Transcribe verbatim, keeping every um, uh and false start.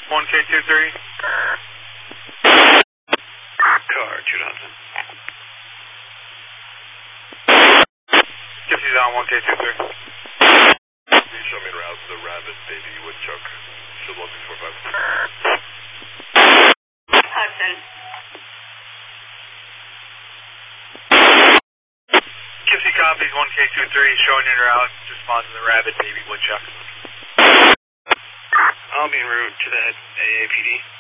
one K two three. Car, two Johnson. Gypsy's on one K two three. You show me route to the Rabbit Baby Woodchuck. Should one six four five. Hudson. Gypsy copies one K two three, showing in route, responds to the Rabbit Baby Woodchuck. I'll be en route to the A A P D.